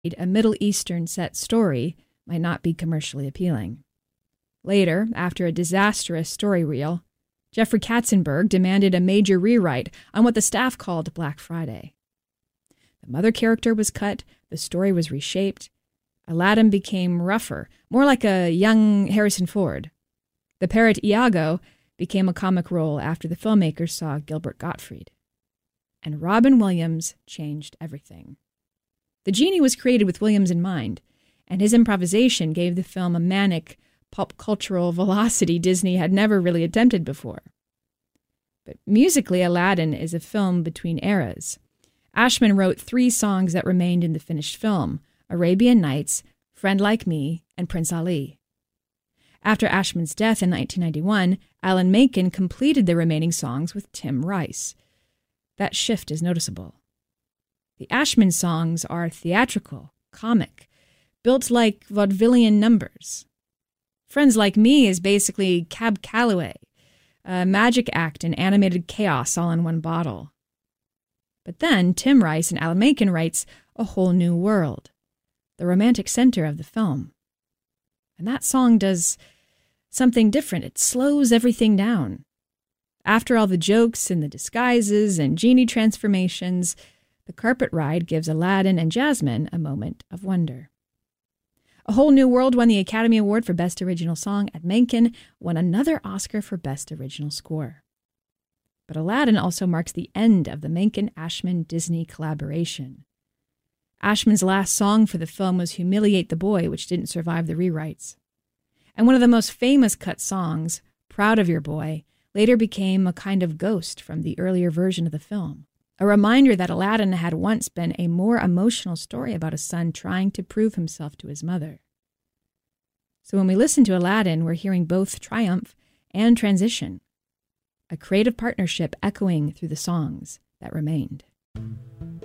a Middle Eastern set story might not be commercially appealing. Later, after a disastrous story reel, Jeffrey Katzenberg demanded a major rewrite on what the staff called Black Friday. The mother character was cut, the story was reshaped. Aladdin became rougher, more like a young Harrison Ford. The parrot Iago became a comic role after the filmmakers saw Gilbert Gottfried. And Robin Williams changed everything. The genie was created with Williams in mind, and his improvisation gave the film a manic, pop cultural velocity Disney had never really attempted before. But musically, Aladdin is a film between eras. Ashman wrote 3 songs that remained in the finished film: Arabian Nights, Friend Like Me, and Prince Ali. After Ashman's death in 1991, Alan Menken completed the remaining songs with Tim Rice. That shift is noticeable. The Ashman songs are theatrical, comic, built like vaudevillian numbers. Friends Like Me is basically Cab Calloway, a magic act and animated chaos all in one bottle. But then Tim Rice and Alan Menken writes A Whole New World, the romantic center of the film. And that song does something different. It slows everything down. After all the jokes and the disguises and genie transformations, the carpet ride gives Aladdin and Jasmine a moment of wonder. A Whole New World won the Academy Award for Best Original Song, and Menken won another Oscar for Best Original Score. But Aladdin also marks the end of the Menken-Ashman-Disney collaboration. Ashman's last song for the film was Humiliate the Boy, which didn't survive the rewrites. And one of the most famous cut songs, Proud of Your Boy, later became a kind of ghost from the earlier version of the film. A reminder that Aladdin had once been a more emotional story about a son trying to prove himself to his mother. So when we listen to Aladdin, we're hearing both triumph and transition, a creative partnership echoing through the songs that remained.